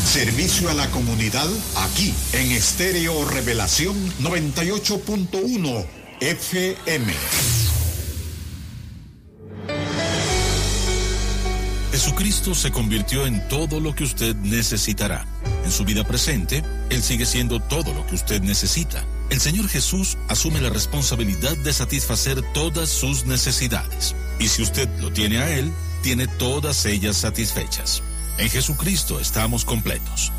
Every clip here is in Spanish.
Servicio a la comunidad aquí en Estéreo Revelación 98.1 FM. Jesucristo se convirtió en todo lo que usted necesitará. En su vida presente, Él sigue siendo todo lo que usted necesita. El Señor Jesús asume la responsabilidad de satisfacer todas sus necesidades. Y si usted lo tiene a Él, tiene todas ellas satisfechas. En Jesucristo estamos completos.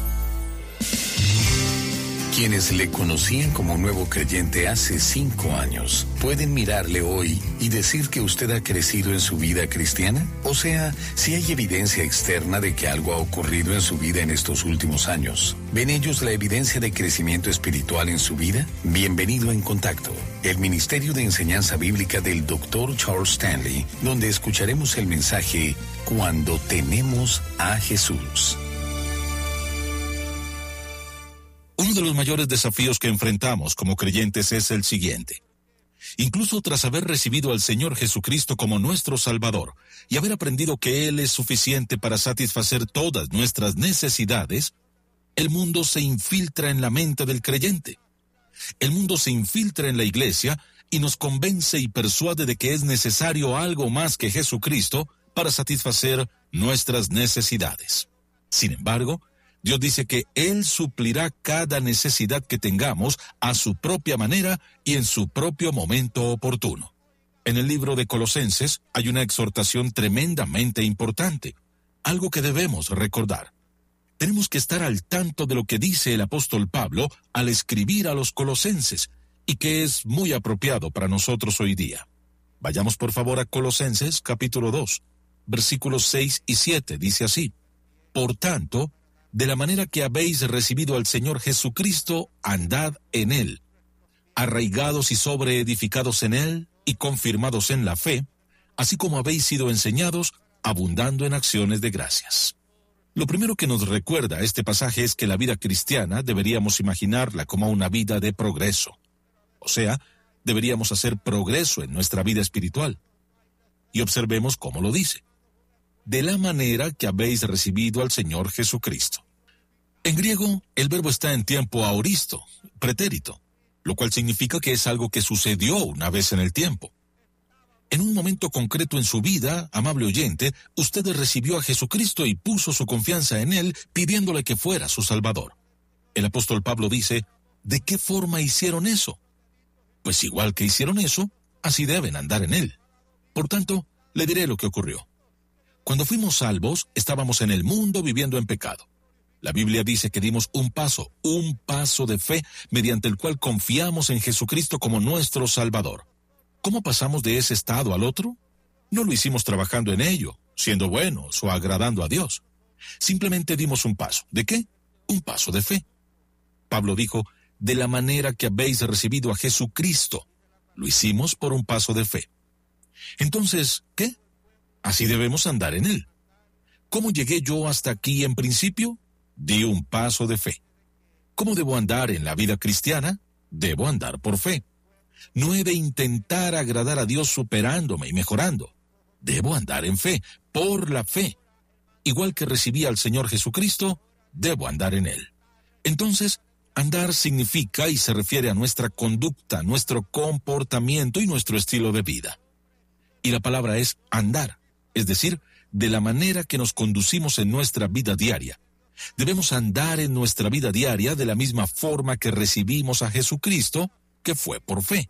Quienes le conocían como nuevo creyente hace 5 años, ¿pueden mirarle hoy y decir que usted ha crecido en su vida cristiana? O sea, si hay evidencia externa de que algo ha ocurrido en su vida en estos últimos años, ¿ven ellos la evidencia de crecimiento espiritual en su vida? Bienvenido en Contacto, el Ministerio de Enseñanza Bíblica del Dr. Charles Stanley, donde escucharemos el mensaje Cuando tenemos a Jesús. Uno de los mayores desafíos que enfrentamos como creyentes es el siguiente. Incluso tras haber recibido al Señor Jesucristo como nuestro Salvador y haber aprendido que Él es suficiente para satisfacer todas nuestras necesidades, el mundo se infiltra en la mente del creyente. El mundo se infiltra en la iglesia y nos convence y persuade de que es necesario algo más que Jesucristo para satisfacer nuestras necesidades. Sin embargo, Dios dice que Él suplirá cada necesidad que tengamos a su propia manera y en su propio momento oportuno. En el libro de Colosenses hay una exhortación tremendamente importante, algo que debemos recordar. Tenemos que estar al tanto de lo que dice el apóstol Pablo al escribir a los colosenses, y que es muy apropiado para nosotros hoy día. Vayamos por favor a Colosenses capítulo 2, versículos 6 y 7, dice así: Por tanto, de la manera que habéis recibido al Señor Jesucristo, andad en Él, arraigados y sobreedificados en Él y confirmados en la fe, así como habéis sido enseñados, abundando en acciones de gracias. Lo primero que nos recuerda este pasaje es que la vida cristiana deberíamos imaginarla como una vida de progreso. O sea, deberíamos hacer progreso en nuestra vida espiritual. Y observemos cómo lo dice: de la manera que habéis recibido al Señor Jesucristo. En griego, el verbo está en tiempo aoristo, pretérito, lo cual significa que es algo que sucedió una vez en el tiempo. En un momento concreto en su vida, amable oyente, usted recibió a Jesucristo y puso su confianza en Él, pidiéndole que fuera su Salvador. El apóstol Pablo dice, ¿de qué forma hicieron eso? Pues igual que hicieron eso, así deben andar en Él. Por tanto, le diré lo que ocurrió. Cuando fuimos salvos, estábamos en el mundo viviendo en pecado. La Biblia dice que dimos un paso de fe, mediante el cual confiamos en Jesucristo como nuestro Salvador. ¿Cómo pasamos de ese estado al otro? No lo hicimos trabajando en ello, siendo buenos o agradando a Dios. Simplemente dimos un paso. ¿De qué? Un paso de fe. Pablo dijo, de la manera que habéis recibido a Jesucristo. Lo hicimos por un paso de fe. Entonces, ¿qué? Así debemos andar en Él. ¿Cómo llegué yo hasta aquí en principio? Di un paso de fe. ¿Cómo debo andar en la vida cristiana? Debo andar por fe. No he de intentar agradar a Dios superándome y mejorando. Debo andar en fe, por la fe. Igual que recibí al Señor Jesucristo, debo andar en Él. Entonces, andar significa y se refiere a nuestra conducta, nuestro comportamiento y nuestro estilo de vida. Y la palabra es andar. Es decir, de la manera que nos conducimos en nuestra vida diaria. Debemos andar en nuestra vida diaria de la misma forma que recibimos a Jesucristo, que fue por fe.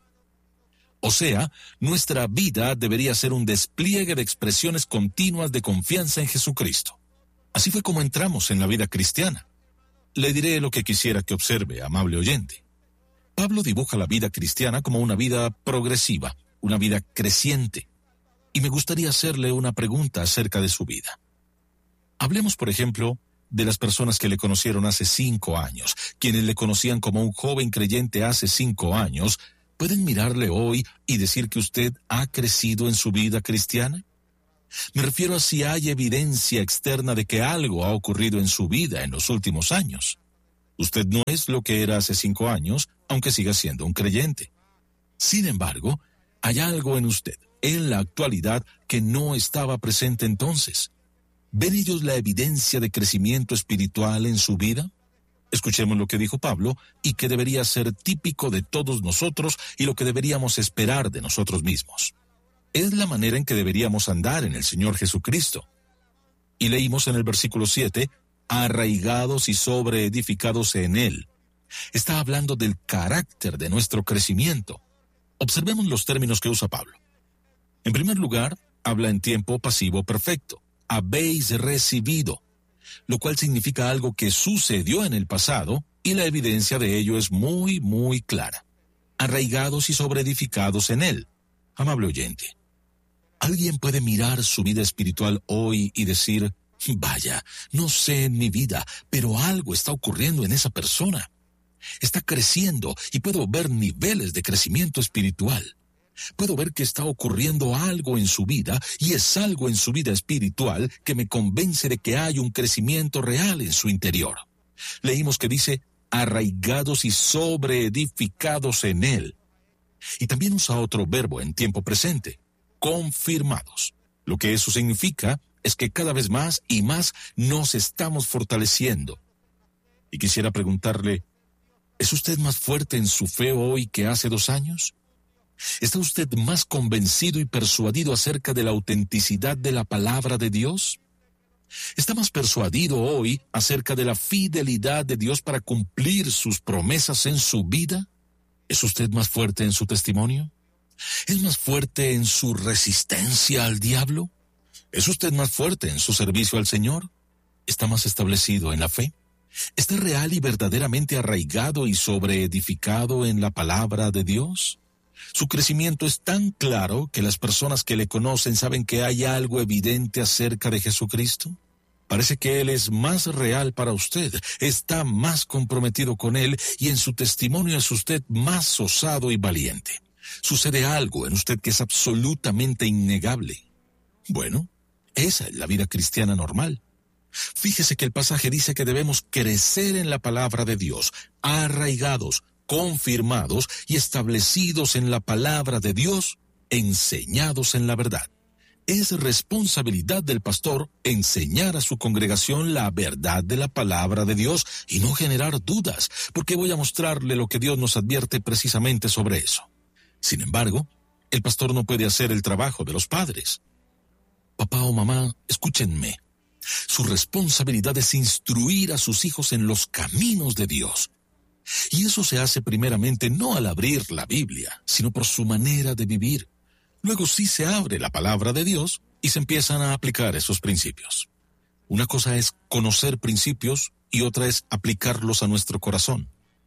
O sea, nuestra vida debería ser un despliegue de expresiones continuas de confianza en Jesucristo. Así fue como entramos en la vida cristiana. Le diré lo que quisiera que observe, amable oyente. Pablo dibuja la vida cristiana como una vida progresiva, una vida creciente. Y me gustaría hacerle una pregunta acerca de su vida. Hablemos, por ejemplo, de las personas que le conocieron hace 5 años, quienes le conocían como un joven creyente hace 5 años, ¿pueden mirarle hoy y decir que usted ha crecido en su vida cristiana? Me refiero a si hay evidencia externa de que algo ha ocurrido en su vida en los últimos años. Usted no es lo que era hace 5 años, aunque siga siendo un creyente. Sin embargo, hay algo en usted, en la actualidad, que no estaba presente entonces. ¿Ven ellos la evidencia de crecimiento espiritual en su vida? Escuchemos lo que dijo Pablo y que debería ser típico de todos nosotros y lo que deberíamos esperar de nosotros mismos. Es la manera en que deberíamos andar en el Señor Jesucristo. Y leímos en el versículo 7, arraigados y sobreedificados en Él. Está hablando del carácter de nuestro crecimiento. Observemos los términos que usa Pablo. En primer lugar, habla en tiempo pasivo perfecto. Habéis recibido, lo cual significa algo que sucedió en el pasado y la evidencia de ello es muy, muy clara. Arraigados y sobreedificados en Él. Amable oyente, ¿alguien puede mirar su vida espiritual hoy y decir, vaya, no sé en mi vida, pero algo está ocurriendo en esa persona? Está creciendo y puedo ver niveles de crecimiento espiritual. Puedo ver que está ocurriendo algo en su vida y es algo en su vida espiritual que me convence de que hay un crecimiento real en su interior. Leímos que dice, arraigados y sobreedificados en Él. Y también usa otro verbo en tiempo presente, confirmados. Lo que eso significa es que cada vez más y más nos estamos fortaleciendo. Y quisiera preguntarle, ¿es usted más fuerte en su fe hoy que hace 2 años? ¿Está usted más convencido y persuadido acerca de la autenticidad de la palabra de Dios? ¿Está más persuadido hoy acerca de la fidelidad de Dios para cumplir sus promesas en su vida? ¿Es usted más fuerte en su testimonio? ¿Es más fuerte en su resistencia al diablo? ¿Es usted más fuerte en su servicio al Señor? ¿Está más establecido en la fe? ¿Está real y verdaderamente arraigado y sobreedificado en la palabra de Dios? Su crecimiento es tan claro que las personas que le conocen saben que hay algo evidente acerca de Jesucristo. Parece que Él es más real para usted, está más comprometido con Él y en su testimonio es usted más osado y valiente. Sucede algo en usted que es absolutamente innegable. Bueno, esa es la vida cristiana normal. Fíjese que el pasaje dice que debemos crecer en la palabra de Dios, arraigados, confirmados y establecidos en la palabra de Dios, enseñados en la verdad. Es responsabilidad del pastor enseñar a su congregación la verdad de la palabra de Dios y no generar dudas, porque voy a mostrarle lo que Dios nos advierte precisamente sobre eso. Sin embargo, el pastor no puede hacer el trabajo de los padres. Papá o mamá, escúchenme. Su responsabilidad es instruir a sus hijos en los caminos de Dios. Y eso se hace primeramente no al abrir la Biblia, sino por su manera de vivir. Luego sí se abre la palabra de Dios y se empiezan a aplicar esos principios. Una cosa es conocer principios y otra es aplicarlos a nuestro corazón.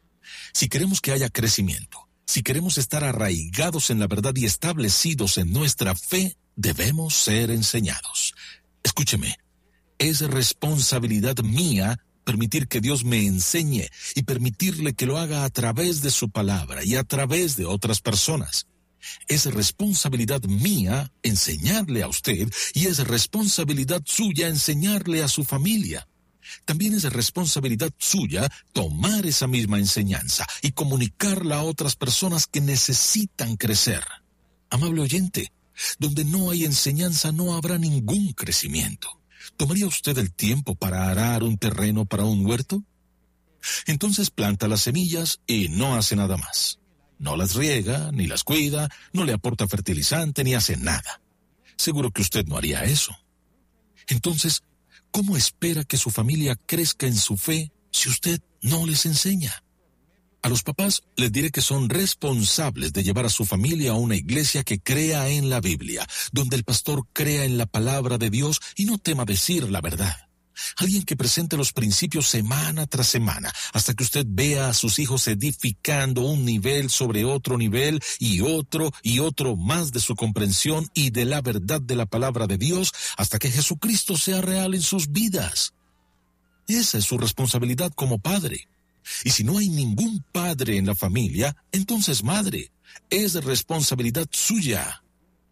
Si queremos que haya crecimiento, si queremos estar arraigados en la verdad y establecidos en nuestra fe, debemos ser enseñados. Escúcheme, es responsabilidad mía permitir que Dios me enseñe y permitirle que lo haga a través de su palabra y a través de otras personas. Es responsabilidad mía enseñarle a usted y es responsabilidad suya enseñarle a su familia. También es responsabilidad suya tomar esa misma enseñanza y comunicarla a otras personas que necesitan crecer. Amable oyente, donde no hay enseñanza no habrá ningún crecimiento. ¿Tomaría usted el tiempo para arar un terreno para un huerto? Entonces planta las semillas y no hace nada más. No las riega, ni las cuida, no le aporta fertilizante, ni hace nada. Seguro que usted no haría eso. Entonces, ¿cómo espera que su familia crezca en su fe si usted no les enseña? A los papás les diré que son responsables de llevar a su familia a una iglesia que crea en la Biblia, donde el pastor crea en la palabra de Dios y no tema decir la verdad. Alguien que presente los principios semana tras semana, hasta que usted vea a sus hijos edificando un nivel sobre otro nivel y otro más de su comprensión y de la verdad de la palabra de Dios, hasta que Jesucristo sea real en sus vidas. Esa es su responsabilidad como padre. Y si no hay ningún padre en la familia, entonces madre, es responsabilidad suya.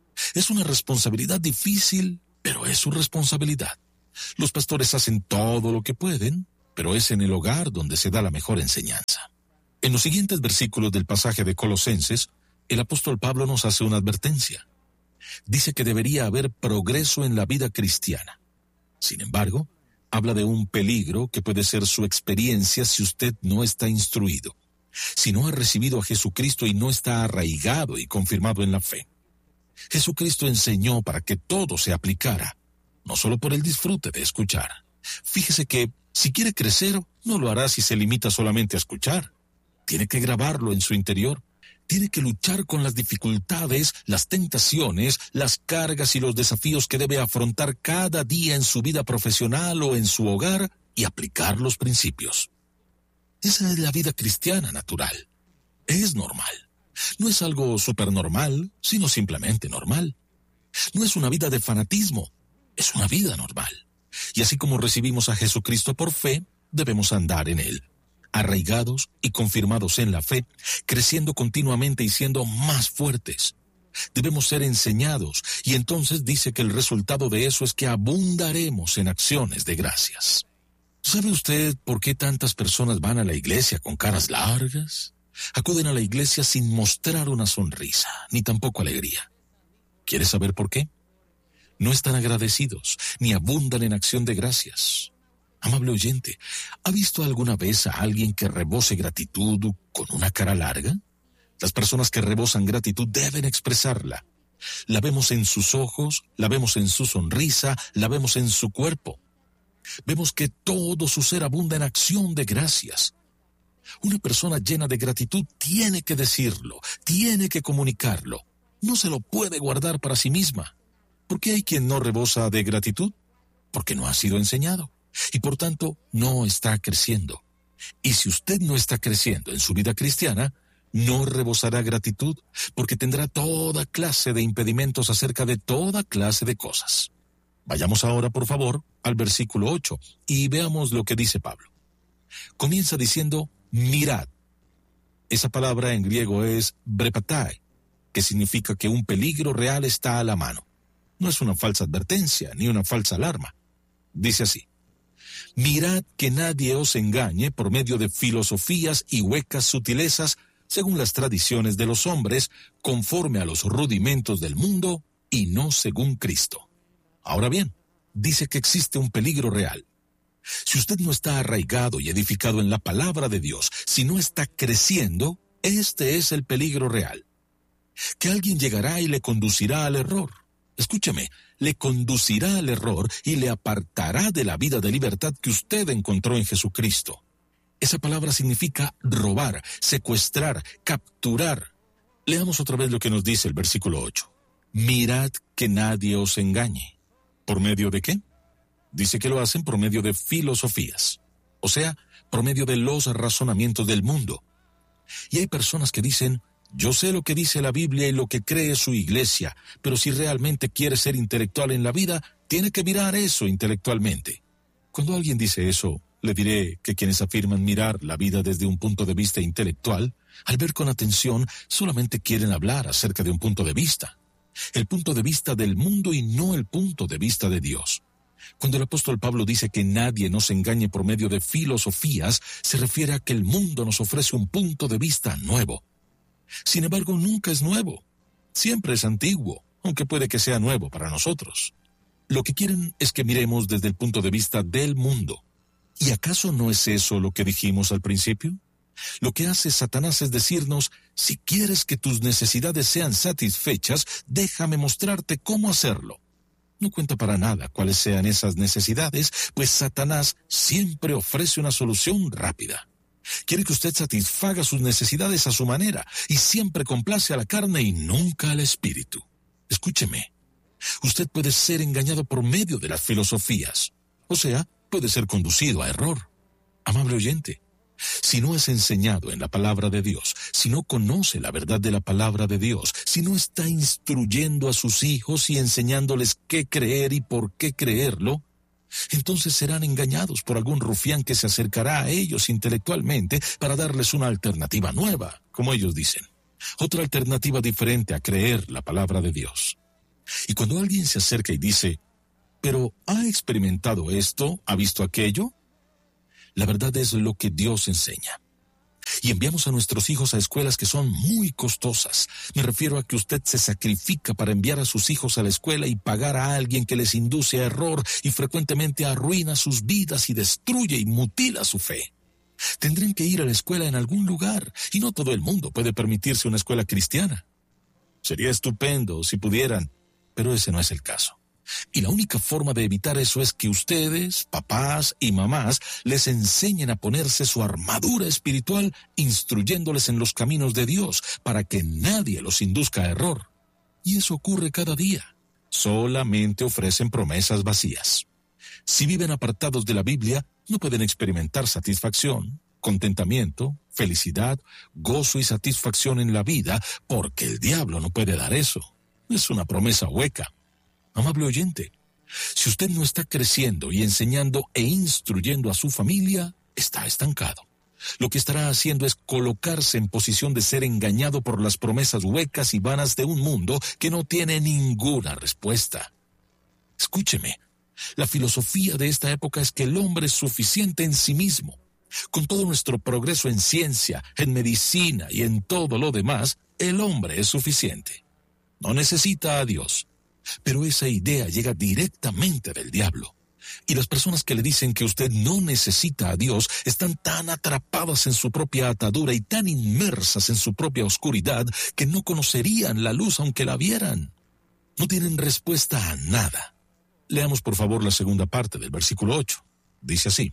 Es una responsabilidad difícil, pero es su responsabilidad. Los pastores hacen todo lo que pueden, pero es en el hogar donde se da la mejor enseñanza. En los siguientes versículos del pasaje de Colosenses, el apóstol Pablo nos hace una advertencia. Dice que debería haber progreso en la vida cristiana. Sin embargo, habla de un peligro que puede ser su experiencia si usted no está instruido, si no ha recibido a Jesucristo y no está arraigado y confirmado en la fe. Jesucristo enseñó para que todo se aplicara, no solo por el disfrute de escuchar. Fíjese que, si quiere crecer, no lo hará si se limita solamente a escuchar. Tiene que grabarlo en su interior. Tiene que luchar con las dificultades, las tentaciones, las cargas y los desafíos que debe afrontar cada día en su vida profesional o en su hogar y aplicar los principios. Esa es la vida cristiana natural. Es normal. No es algo supernormal, sino simplemente normal. No es una vida de fanatismo, es una vida normal. Y así como recibimos a Jesucristo por fe, debemos andar en Él, arraigados y confirmados en la fe, creciendo continuamente y siendo más fuertes. Debemos ser enseñados, y entonces dice que el resultado de eso es que abundaremos en acciones de gracias. ¿Sabe usted por qué tantas personas van a la iglesia con caras largas? Acuden a la iglesia sin mostrar una sonrisa, ni tampoco alegría. ¿Quiere saber por qué? No están agradecidos, ni abundan en acción de gracias. Amable oyente, ¿ha visto alguna vez a alguien que rebose gratitud con una cara larga? Las personas que rebosan gratitud deben expresarla. La vemos en sus ojos, la vemos en su sonrisa, la vemos en su cuerpo. Vemos que todo su ser abunda en acción de gracias. Una persona llena de gratitud tiene que decirlo, tiene que comunicarlo. No se lo puede guardar para sí misma. ¿Por qué hay quien no rebosa de gratitud? Porque no ha sido enseñado y por tanto no está creciendo. Y si usted no está creciendo en su vida cristiana, no rebosará gratitud porque tendrá toda clase de impedimentos acerca de toda clase de cosas. Vayamos ahora, por favor, al versículo 8 y veamos lo que dice Pablo. Comienza diciendo, mirad. Esa palabra en griego es brepatai, que significa que un peligro real está a la mano. No es una falsa advertencia, ni una falsa alarma. Dice así, mirad que nadie os engañe por medio de filosofías y huecas sutilezas, según las tradiciones de los hombres, conforme a los rudimentos del mundo y no según Cristo. Ahora bien, dice que existe un peligro real. Si usted no está arraigado y edificado en la palabra de Dios, si no está creciendo, este es el peligro real. Que alguien llegará y le conducirá al error. Escúcheme, le conducirá al error y le apartará de la vida de libertad que usted encontró en Jesucristo. Esa palabra significa robar, secuestrar, capturar. Leamos otra vez lo que nos dice el versículo 8. Mirad que nadie os engañe. ¿Por medio de qué? Dice que lo hacen por medio de filosofías, o sea, por medio de los razonamientos del mundo. Y hay personas que dicen, yo sé lo que dice la Biblia y lo que cree su iglesia, pero si realmente quiere ser intelectual en la vida, tiene que mirar eso intelectualmente. Cuando alguien dice eso, le diré que quienes afirman mirar la vida desde un punto de vista intelectual, al ver con atención, solamente quieren hablar acerca de un punto de vista. El punto de vista del mundo y no el punto de vista de Dios. Cuando el apóstol Pablo dice que nadie nos engañe por medio de filosofías, se refiere a que el mundo nos ofrece un punto de vista nuevo. Sin embargo, nunca es nuevo. Siempre es antiguo, aunque puede que sea nuevo para nosotros. Lo que quieren es que miremos desde el punto de vista del mundo. ¿Y acaso no es eso lo que dijimos al principio? Lo que hace Satanás es decirnos, si quieres que tus necesidades sean satisfechas, déjame mostrarte cómo hacerlo. No cuenta para nada cuáles sean esas necesidades, pues Satanás siempre ofrece una solución rápida. Quiere que usted satisfaga sus necesidades a su manera y siempre complace a la carne y nunca al espíritu. Escúcheme, usted puede ser engañado por medio de las filosofías, o sea, puede ser conducido a error. Amable oyente, si no es enseñado en la palabra de Dios, si no conoce la verdad de la palabra de Dios, si no está instruyendo a sus hijos y enseñándoles qué creer y por qué creerlo, entonces serán engañados por algún rufián que se acercará a ellos intelectualmente para darles una alternativa nueva, como ellos dicen. Otra alternativa diferente a creer la palabra de Dios. Y cuando alguien se acerca y dice, ¿pero ha experimentado esto? ¿Ha visto aquello? La verdad es lo que Dios enseña. Y enviamos a nuestros hijos a escuelas que son muy costosas. Me refiero a que usted se sacrifica para enviar a sus hijos a la escuela y pagar a alguien que les induce a error y frecuentemente arruina sus vidas y destruye y mutila su fe. Tendrán que ir a la escuela en algún lugar y no todo el mundo puede permitirse una escuela cristiana. Sería estupendo si pudieran, pero ese no es el caso. Y la única forma de evitar eso es que ustedes, papás y mamás, les enseñen a ponerse su armadura espiritual, instruyéndoles en los caminos de Dios, para que nadie los induzca a error. Y eso ocurre cada día. Solamente ofrecen promesas vacías. Si viven apartados de la Biblia, no pueden experimentar satisfacción, contentamiento, felicidad, gozo y satisfacción en la vida, porque el diablo no puede dar eso. Es una promesa hueca. Amable oyente, si usted no está creciendo y enseñando e instruyendo a su familia, está estancado. Lo que estará haciendo es colocarse en posición de ser engañado por las promesas huecas y vanas de un mundo que no tiene ninguna respuesta. Escúcheme, la filosofía de esta época es que el hombre es suficiente en sí mismo. Con todo nuestro progreso en ciencia, en medicina y en todo lo demás, el hombre es suficiente. No necesita a Dios. Pero esa idea llega directamente del diablo. Y las personas que le dicen que usted no necesita a Dios están tan atrapadas en su propia atadura y tan inmersas en su propia oscuridad que no conocerían la luz aunque la vieran. No tienen respuesta a nada. Leamos por favor la segunda parte del versículo 8. Dice así: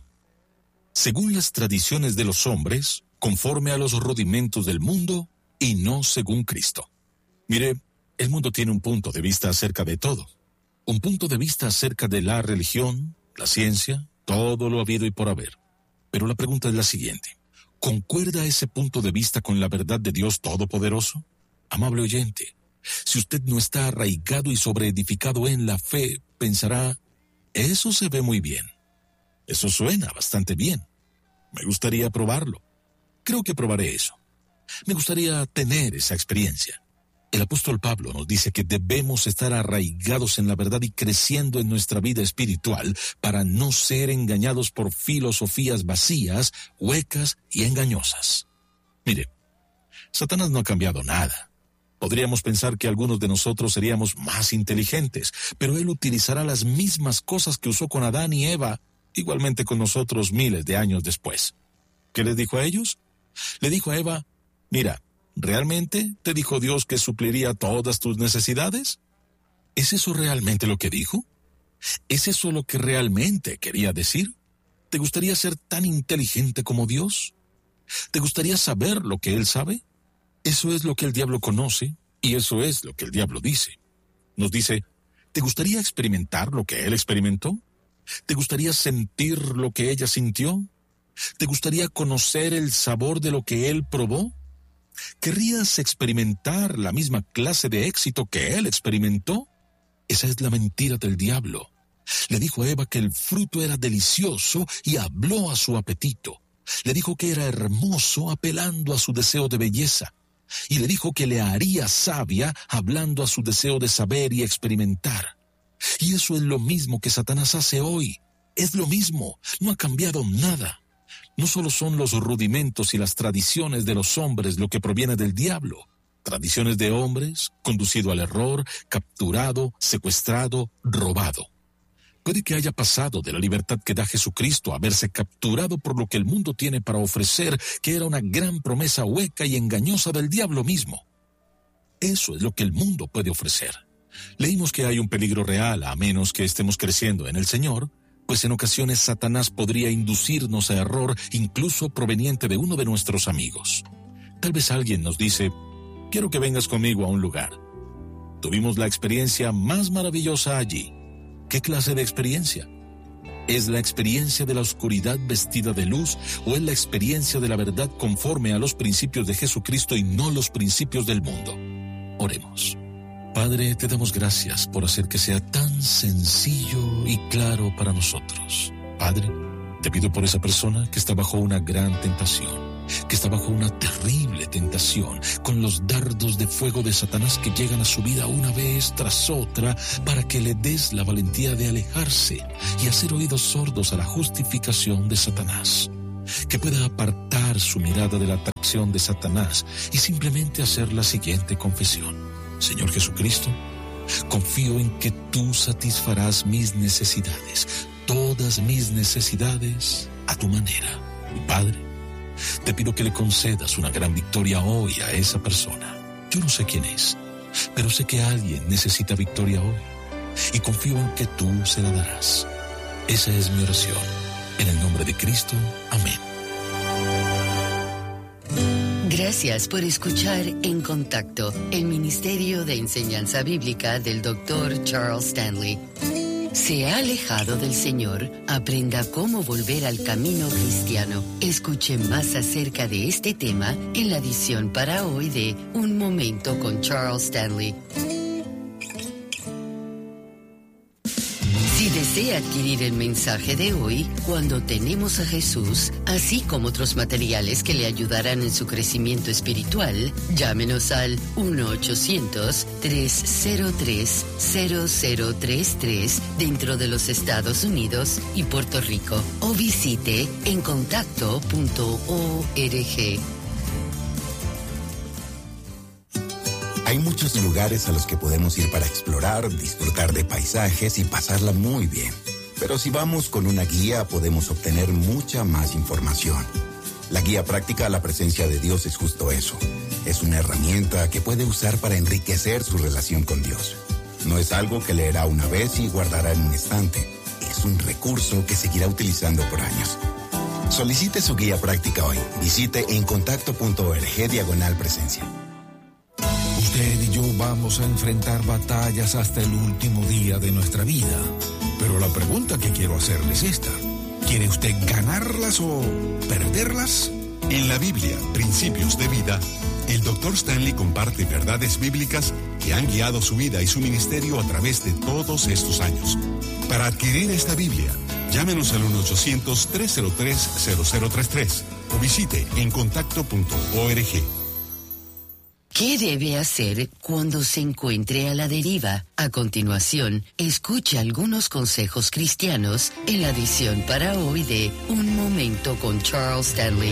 según las tradiciones de los hombres, conforme a los rudimentos del mundo y no según Cristo. Mire, el mundo tiene un punto de vista acerca de todo. Un punto de vista acerca de la religión, la ciencia, todo lo habido y por haber. Pero la pregunta es la siguiente: ¿concuerda ese punto de vista con la verdad de Dios Todopoderoso? Amable oyente, si usted no está arraigado y sobreedificado en la fe, pensará, eso se ve muy bien. Eso suena bastante bien. Me gustaría probarlo. Creo que probaré eso. Me gustaría tener esa experiencia. El apóstol Pablo nos dice que debemos estar arraigados en la verdad y creciendo en nuestra vida espiritual para no ser engañados por filosofías vacías, huecas y engañosas. Mire, Satanás no ha cambiado nada. Podríamos pensar que algunos de nosotros seríamos más inteligentes, pero él utilizará las mismas cosas que usó con Adán y Eva, igualmente con nosotros miles de años después. ¿Qué les dijo a ellos? Le dijo a Eva, mira, ¿realmente te dijo Dios que supliría todas tus necesidades? ¿Es eso realmente lo que dijo? ¿Es eso lo que realmente quería decir? ¿Te gustaría ser tan inteligente como Dios? ¿Te gustaría saber lo que Él sabe? Eso es lo que el diablo conoce y eso es lo que el diablo dice. Nos dice, ¿te gustaría experimentar lo que Él experimentó? ¿Te gustaría sentir lo que ella sintió? ¿Te gustaría conocer el sabor de lo que Él probó? ¿Querrías experimentar la misma clase de éxito que él experimentó? Esa es la mentira del diablo. Le dijo a Eva que el fruto era delicioso y habló a su apetito. Le dijo que era hermoso apelando a su deseo de belleza. Y le dijo que le haría sabia hablando a su deseo de saber y experimentar. Y eso es lo mismo que Satanás hace hoy. Es lo mismo, no ha cambiado nada. No solo son los rudimentos y las tradiciones de los hombres lo que proviene del diablo. Tradiciones de hombres, conducido al error, capturado, secuestrado, robado. Puede que haya pasado de la libertad que da Jesucristo a verse capturado por lo que el mundo tiene para ofrecer, que era una gran promesa hueca y engañosa del diablo mismo. Eso es lo que el mundo puede ofrecer. Leímos que hay un peligro real a menos que estemos creciendo en el Señor, pues en ocasiones Satanás podría inducirnos a error incluso proveniente de uno de nuestros amigos. Tal vez alguien nos dice, quiero que vengas conmigo a un lugar. Tuvimos la experiencia más maravillosa allí. ¿Qué clase de experiencia? ¿Es la experiencia de la oscuridad vestida de luz o es la experiencia de la verdad conforme a los principios de Jesucristo y no los principios del mundo? Oremos. Padre, te damos gracias por hacer que sea tan sencillo y claro para nosotros. Padre, te pido por esa persona que está bajo una gran tentación, que está bajo una terrible tentación, con los dardos de fuego de Satanás que llegan a su vida una vez tras otra, para que le des la valentía de alejarse y hacer oídos sordos a la justificación de Satanás, que pueda apartar quitar su mirada de la atracción de Satanás y simplemente hacer la siguiente confesión. Señor Jesucristo, confío en que tú satisfarás mis necesidades, todas mis necesidades, a tu manera. Padre, te pido que le concedas una gran victoria hoy a esa persona. Yo no sé quién es, pero sé que alguien necesita victoria hoy y confío en que tú se la darás. Esa es mi oración. En el nombre de Cristo. Amén. Gracias por escuchar En Contacto, el Ministerio de Enseñanza Bíblica del Dr. Charles Stanley. ¿Se ha alejado del Señor? Aprenda cómo volver al camino cristiano. Escuche más acerca de este tema en la edición para hoy de Un Momento con Charles Stanley. Si desea adquirir el mensaje de hoy, Cuando tenemos a Jesús, así como otros materiales que le ayudarán en su crecimiento espiritual, llámenos al 1-800-303-0033 dentro de los Estados Unidos y Puerto Rico o visite encontacto.org. Hay muchos lugares a los que podemos ir para explorar, disfrutar de paisajes y pasarla muy bien. Pero si vamos con una guía, podemos obtener mucha más información. La guía práctica a la presencia de Dios es justo eso. Es una herramienta que puede usar para enriquecer su relación con Dios. No es algo que leerá una vez y guardará en un estante. Es un recurso que seguirá utilizando por años. Solicite su guía práctica hoy. Visite encontacto.org/presencia. Usted y yo vamos a enfrentar batallas hasta el último día de nuestra vida. Pero la pregunta que quiero hacerle es esta. ¿Quiere usted ganarlas o perderlas? En la Biblia, Principios de Vida, el Dr. Stanley comparte verdades bíblicas que han guiado su vida y su ministerio a través de todos estos años. Para adquirir esta Biblia, llámenos al 1-800-303-0033 o visite encontacto.org. ¿Qué debe hacer cuando se encuentre a la deriva? A continuación, escuche algunos consejos cristianos en la edición para hoy de Un Momento con Charles Stanley.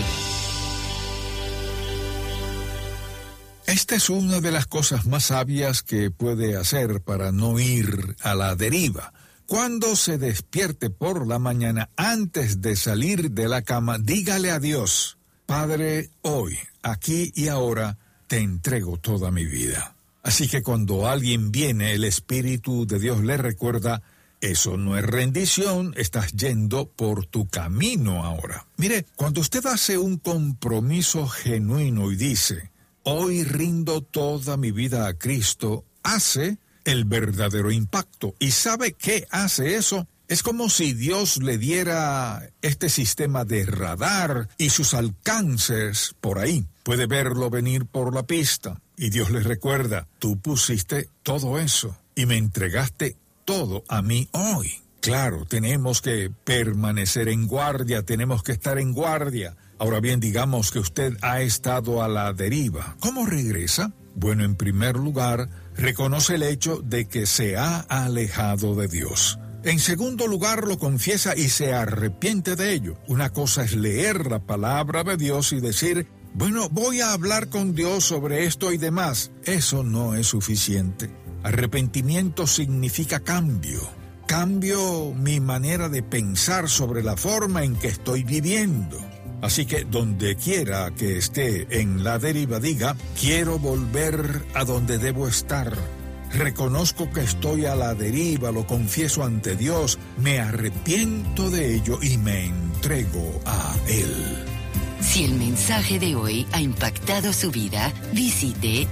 Esta es una de las cosas más sabias que puede hacer para no ir a la deriva. Cuando se despierte por la mañana, antes de salir de la cama, dígale a Dios: Padre, hoy, aquí y ahora, te entrego toda mi vida. Así que cuando alguien viene, el Espíritu de Dios le recuerda: eso no es rendición, estás yendo por tu camino ahora. Mire, cuando usted hace un compromiso genuino y dice: hoy rindo toda mi vida a Cristo, hace el verdadero impacto. ¿Y sabe qué hace eso? Es como si Dios le diera este sistema de radar y sus alcances por ahí. Puede verlo venir por la pista y Dios le recuerda: tú pusiste todo eso y me entregaste todo a mí hoy. Claro, tenemos que permanecer en guardia, tenemos que estar en guardia. Ahora bien, digamos que usted ha estado a la deriva. ¿Cómo regresa? Bueno, en primer lugar, reconoce el hecho de que se ha alejado de Dios. En segundo lugar, lo confiesa y se arrepiente de ello. Una cosa es leer la palabra de Dios y decir: bueno, voy a hablar con Dios sobre esto y demás. Eso no es suficiente. Arrepentimiento significa cambio. Cambio mi manera de pensar sobre la forma en que estoy viviendo. Así que donde quiera que esté en la deriva, diga: quiero volver a donde debo estar. Reconozco que estoy a la deriva, lo confieso ante Dios, me arrepiento de ello y me entrego a Él. Si el mensaje de hoy ha impactado su vida, visite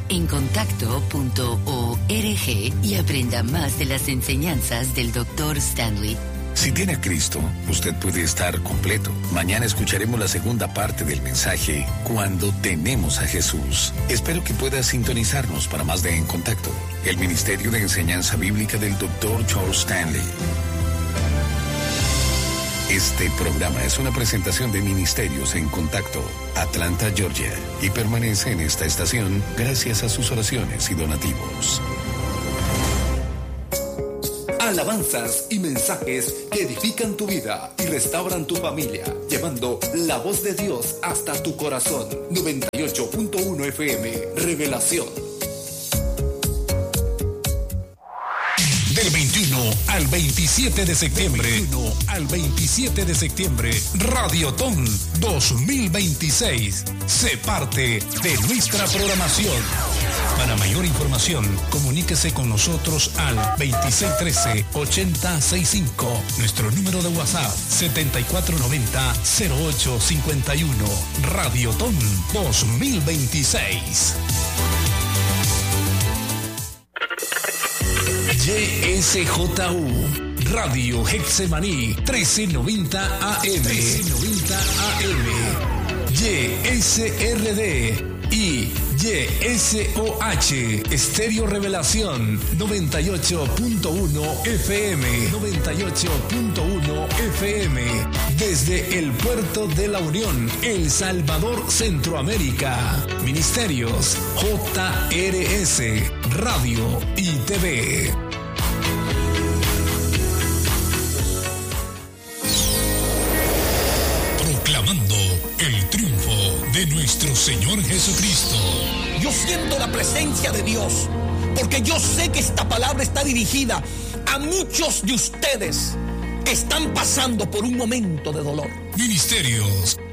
encontacto.org y aprenda más de las enseñanzas del Dr. Stanley. Si tiene a Cristo, usted puede estar completo. Mañana escucharemos la segunda parte del mensaje, Cuando tenemos a Jesús. Espero que pueda sintonizarnos para más de En Contacto, el Ministerio de Enseñanza Bíblica del Dr. Charles Stanley. Este programa es una presentación de Ministerios En Contacto, Atlanta, Georgia, y permanece en esta estación gracias a sus oraciones y donativos. alabanzas y mensajes que edifican tu vida y restauran tu familia, llevando la voz de Dios hasta tu corazón. 98.1 FM, Revelación. Del 21 al 27 de septiembre, Radiotón 2026, sé parte de nuestra programación. Para mayor información, comuníquese con nosotros al 2613-8065. Nuestro número de WhatsApp, 7490-0851. Radiotón 2026. YSJU, Radio Hexemaní, 1390 AM. YSRD y YSOH, Estéreo Revelación, 98.1 FM. Desde el Puerto de la Unión, El Salvador, Centroamérica. Ministerios JRS, Radio y TV. Proclamando el triunfo de nuestro Señor Jesucristo. Yo siento la presencia de Dios, porque yo sé que esta palabra está dirigida a muchos de ustedes que están pasando por un momento de dolor. Ministerios